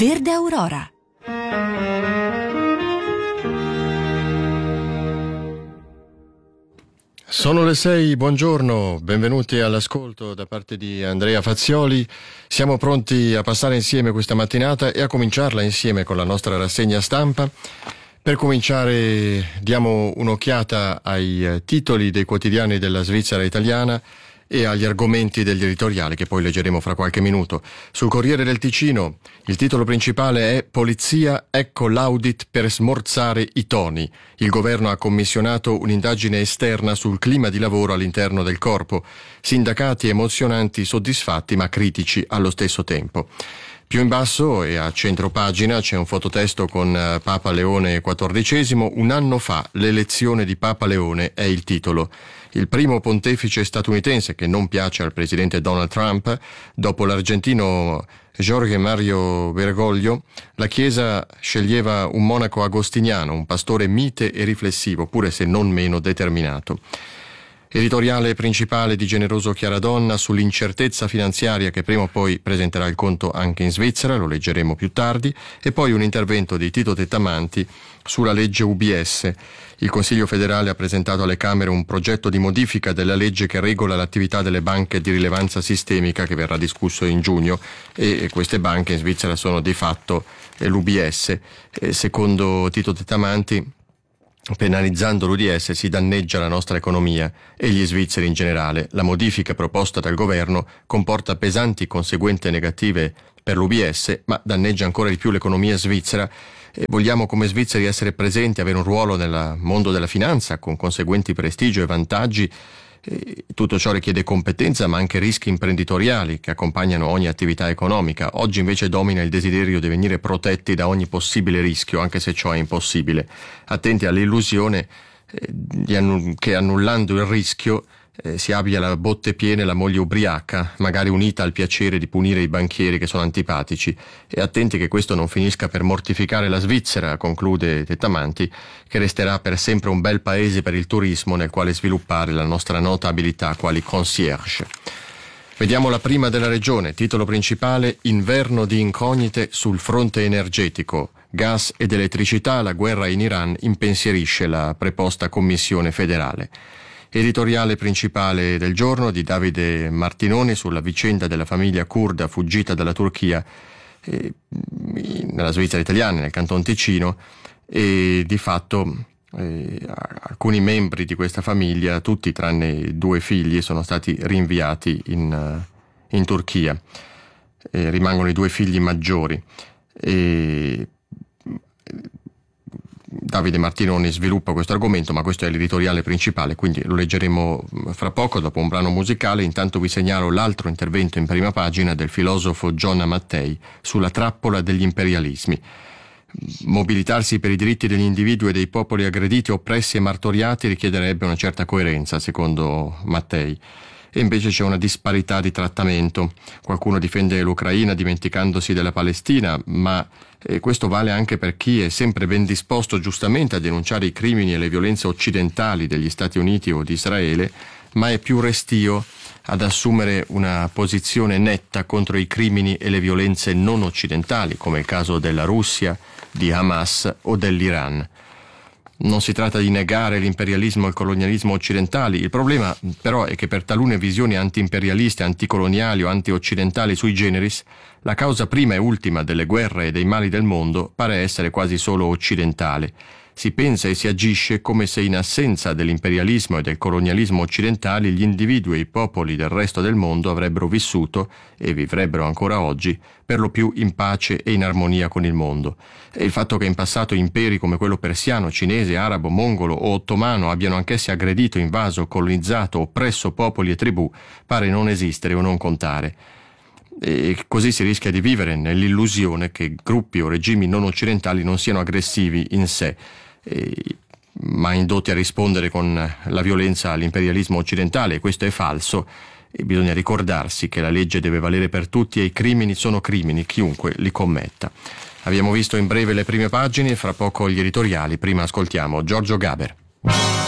Verde Aurora. Sono le 6, buongiorno, benvenuti all'ascolto da parte di Andrea Fazioli. Siamo pronti a passare insieme questa mattinata e a cominciarla insieme con la nostra rassegna stampa. Per cominciare diamo un'occhiata ai titoli dei quotidiani della Svizzera italiana e agli argomenti degli editoriali che poi leggeremo fra qualche minuto. Sul Corriere del Ticino il titolo principale è Polizia, ecco l'audit per smorzare i toni. Il governo ha commissionato un'indagine esterna sul clima di lavoro all'interno del corpo. Sindacati emozionanti, soddisfatti ma critici allo stesso tempo. Più in basso e a centro pagina c'è un fototesto con Papa Leone XIV. Un anno fa l'elezione di Papa Leone è il titolo. Il primo pontefice statunitense che non piace al presidente Donald Trump. Dopo l'argentino Jorge Mario Bergoglio, la Chiesa sceglieva un monaco agostiniano, un pastore mite e riflessivo, pure se non meno determinato. Editoriale principale di Generoso Chiaradonna sull'incertezza finanziaria che prima o poi presenterà il conto anche in Svizzera, lo leggeremo più tardi, e poi un intervento di Tito Tettamanti sulla legge UBS. Il Consiglio federale ha presentato alle Camere un progetto di modifica della legge che regola l'attività delle banche di rilevanza sistemica che verrà discusso in giugno, e queste banche in Svizzera sono di fatto l'UBS. Secondo Tito Tettamanti, penalizzando l'UDS si danneggia la nostra economia e gli svizzeri in generale. La modifica proposta dal governo comporta pesanti conseguenze negative per l'UBS, ma danneggia ancora di più l'economia svizzera. Vogliamo come svizzeri essere presenti, avere un ruolo nel mondo della finanza con conseguenti prestigio e vantaggi. Tutto ciò richiede competenza ma anche rischi imprenditoriali che accompagnano ogni attività economica. Oggi invece domina il desiderio di venire protetti da ogni possibile rischio, anche se ciò è impossibile. Attenti all'illusione che annullando il rischio si abbia la botte piene la moglie ubriaca, magari unita al piacere di punire i banchieri che sono antipatici. E attenti che questo non finisca per mortificare la Svizzera, conclude Tettamanti, che resterà per sempre un bel paese per il turismo nel quale sviluppare la nostra nota abilità quali concierge. Vediamo la prima della regione, titolo principale: inverno di incognite sul fronte energetico. Gas ed elettricità, la guerra in Iran impensierisce la preposta commissione federale. Editoriale principale del giorno di Davide Martinoni sulla vicenda della famiglia curda fuggita dalla Turchia nella Svizzera italiana, nel Canton Ticino, e di fatto alcuni membri di questa famiglia, tutti tranne 2 figli, sono stati rinviati in Turchia. Rimangono i 2 figli maggiori. Davide Martinoni sviluppa questo argomento, ma questo è l'editoriale principale, quindi lo leggeremo fra poco dopo un brano musicale. Intanto vi segnalo l'altro intervento in prima pagina del filosofo John Mattei sulla trappola degli imperialismi. Mobilitarsi per i diritti degli individui e dei popoli aggrediti, oppressi e martoriati richiederebbe una certa coerenza, secondo Mattei. E invece c'è una disparità di trattamento. Qualcuno difende l'Ucraina dimenticandosi della Palestina, ma questo vale anche per chi è sempre ben disposto giustamente a denunciare i crimini e le violenze occidentali degli Stati Uniti o di Israele, ma è più restio ad assumere una posizione netta contro i crimini e le violenze non occidentali, come il caso della Russia, di Hamas o dell'Iran. Non si tratta di negare l'imperialismo e il colonialismo occidentali. Il problema però è che per talune visioni anti-imperialiste, anticoloniali o anti-occidentali sui generis, la causa prima e ultima delle guerre e dei mali del mondo pare essere quasi solo occidentale. Si pensa e si agisce come se in assenza dell'imperialismo e del colonialismo occidentali gli individui e i popoli del resto del mondo avrebbero vissuto, e vivrebbero ancora oggi, per lo più in pace e in armonia con il mondo. E il fatto che in passato imperi come quello persiano, cinese, arabo, mongolo o ottomano abbiano anch'essi aggredito, invaso, colonizzato, oppresso popoli e tribù pare non esistere o non contare. E così si rischia di vivere nell'illusione che gruppi o regimi non occidentali non siano aggressivi in sé, ma indotti a rispondere con la violenza all'imperialismo occidentale. Questo è falso e bisogna ricordarsi che la legge deve valere per tutti e i crimini sono crimini, chiunque li commetta. Abbiamo visto in breve le prime pagine, fra poco gli editoriali. Prima ascoltiamo Giorgio Gaber.